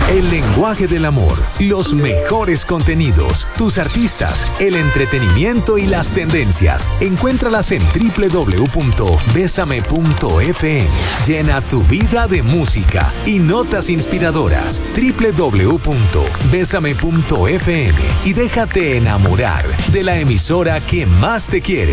El lenguaje del amor, los mejores contenidos, tus artistas, el entretenimiento y las tendencias. Encuéntralas en www.besame.fm. Llena tu vida de música y notas inspiradoras. www.besame.fm y déjate enamorar de la emisora que más te quiere.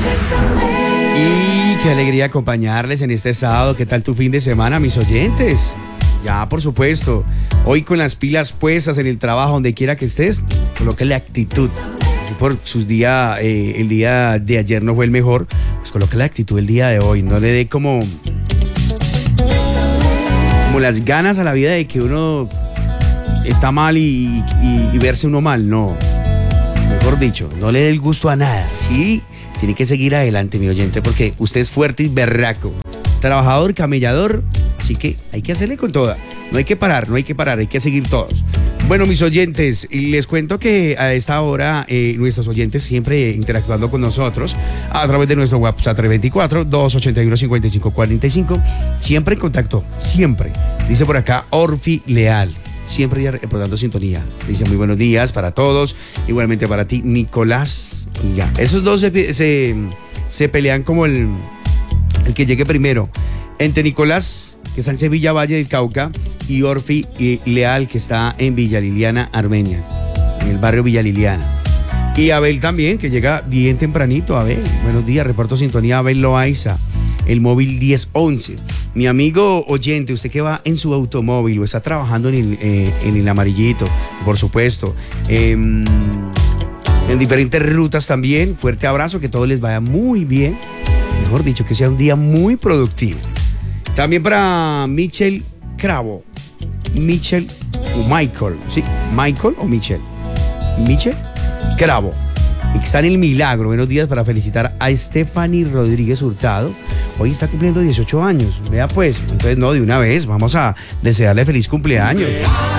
Y qué alegría acompañarles en este sábado. ¿Qué tal tu fin de semana, mis oyentes? Ya, por supuesto, hoy con las pilas puestas en el trabajo, donde quiera que estés, coloque la actitud. Si por sus días, el día de ayer no fue el mejor, pues coloque la actitud el día de hoy. No le dé como las ganas a la vida de que uno está mal y verse uno mal. No, mejor dicho, no le dé el gusto a nada. Sí, tiene que seguir adelante, mi oyente, porque usted es fuerte y berraco, trabajador, camellador. Así que hay que hacerle con toda. No hay que parar, hay que seguir todos. Bueno, mis oyentes, les cuento que a esta hora nuestros oyentes siempre interactuando con nosotros a través de nuestro WhatsApp 324-281-5545. Siempre en contacto, siempre. Dice por acá Orfi Leal, siempre reportando sintonía. Dice muy buenos días para todos. Igualmente para ti, Nicolás. Ya, esos dos se pelean como el que llegue primero. Entre Nicolás, que está en Sevilla, Valle del Cauca, y Orfi Leal, que está en Villa Liliana, Armenia, en el barrio Villa Liliana. Y Abel también, que llega bien tempranito. Abel, buenos días, reporto sintonía, Abel Loaiza, el móvil 1011. Mi amigo oyente, usted que va en su automóvil o está trabajando en el amarillito, por supuesto, en diferentes rutas también, fuerte abrazo, que todo les vaya muy bien. Mejor dicho, que sea un día muy productivo. También para Michel Cravo. Michel o Michael, ¿sí? Michael o Michel. Michel Cravo. Está en el Milagro. Buenos días para felicitar a Stephanie Rodríguez Hurtado. Hoy está cumpliendo 18 años. Vea pues, entonces no, de una vez, vamos a desearle feliz cumpleaños.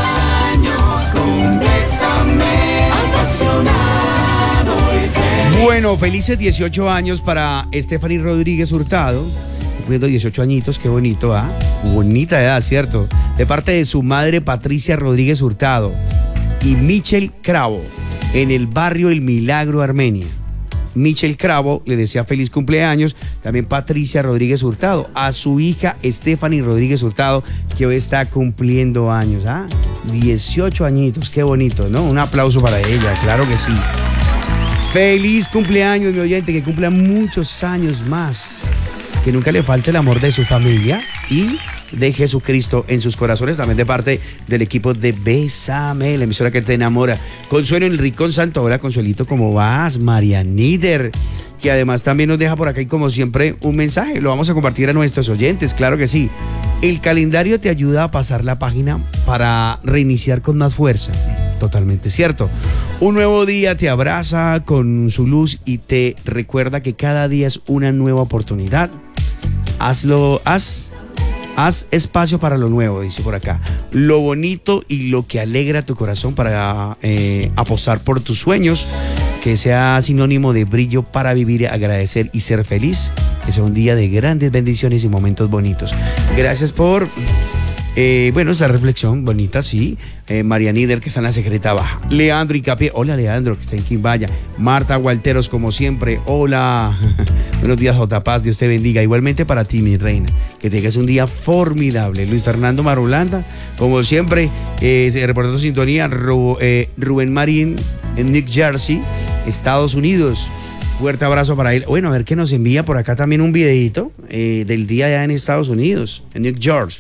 Bueno, felices 18 años para Stephanie Rodríguez Hurtado. Cumpliendo 18 añitos, qué bonito, ¿ah? Bonita edad, ¿cierto? De parte de su madre Patricia Rodríguez Hurtado y Michel Cravo, en el barrio El Milagro, Armenia. Michel Cravo le desea feliz cumpleaños, también Patricia Rodríguez Hurtado, a su hija Stephanie Rodríguez Hurtado, que hoy está cumpliendo años, ¿ah? 18 añitos, qué bonito, ¿no? Un aplauso para ella, claro que sí. Feliz cumpleaños, mi oyente, que cumpla muchos años más. Que nunca le falte el amor de su familia y de Jesucristo en sus corazones, también de parte del equipo de Bésame, la emisora que te enamora. Consuelo en el Rincón Santo. Hola, Consuelito, ¿cómo vas? María Nider, que además también nos deja por acá y como siempre un mensaje, lo vamos a compartir a nuestros oyentes, claro que sí. El calendario te ayuda a pasar la página para reiniciar con más fuerza. Totalmente cierto. Un nuevo día te abraza con su luz y te recuerda que cada día es una nueva oportunidad. Haz espacio para lo nuevo, dice por acá. Lo bonito y lo que alegra tu corazón para apostar por tus sueños, que sea sinónimo de brillo para vivir, agradecer y ser feliz. Que sea un día de grandes bendiciones y momentos bonitos. Gracias por... esa reflexión bonita, sí. María Nider, que está en la secreta baja. Leandro Incapié. Hola, Leandro, que está en Quimbaya. Marta Gualteros, como siempre. Hola. Buenos días, J. Paz. Dios te bendiga. Igualmente para ti, mi reina. Que tengas un día formidable. Luis Fernando Marulanda, como siempre, reportando sintonía. Rubén Marín, en New Jersey, Estados Unidos. Fuerte abrazo para él. Bueno, a ver qué nos envía por acá también un videito del día allá en Estados Unidos, en New York.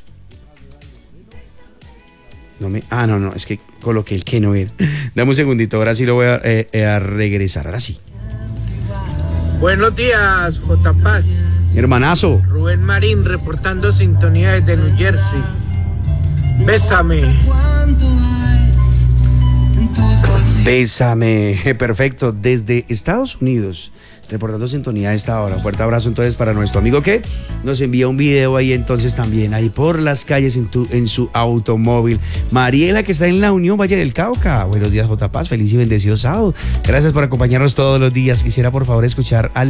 No, es que coloqué el que no era. Dame un segundito, ahora sí lo voy a regresar, ahora sí. Buenos días, J. Paz. Hermanazo. Rubén Marín, reportando sintonía desde New Jersey. Bésame. Bésame, perfecto, desde Estados Unidos. Reportando sintonía a esta hora. Fuerte abrazo entonces para nuestro amigo que nos envía un video ahí entonces también, ahí por las calles en su automóvil. Mariela, que está en la Unión Valle del Cauca. Buenos días, J. Paz, feliz y bendecido sábado. Gracias por acompañarnos todos los días. Quisiera por favor escuchar a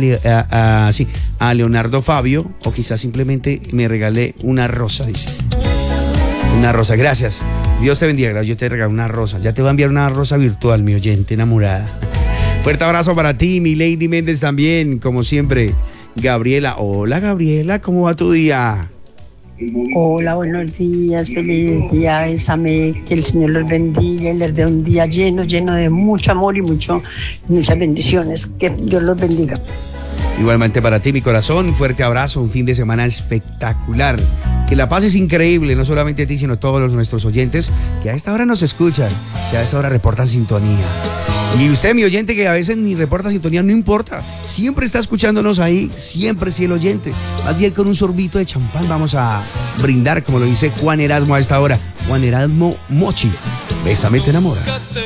Leonardo Fabio, o quizás simplemente me regale una rosa, dice. Una rosa, gracias. Dios te bendiga. Yo te regalo una rosa. Ya te voy a enviar una rosa virtual, mi oyente enamorada. Fuerte abrazo para ti, mi Lady Méndez también, como siempre. Gabriela. Hola, Gabriela, ¿cómo va tu día? Hola, buenos días, feliz día, bésame, que el Señor los bendiga y les dé un día lleno de mucho amor y muchas bendiciones. Que Dios los bendiga. Igualmente para ti, mi corazón, fuerte abrazo, un fin de semana espectacular. Que la paz es increíble, no solamente a ti, sino a todos nuestros oyentes que a esta hora nos escuchan, que a esta hora reportan sintonía. Y usted, mi oyente, que a veces ni reporta sintonía, no importa. Siempre está escuchándonos ahí, siempre fiel oyente. Más bien con un sorbito de champán vamos a brindar, como lo dice Juan Erasmo a esta hora. Juan Erasmo Mochi. Bésame, te enamora.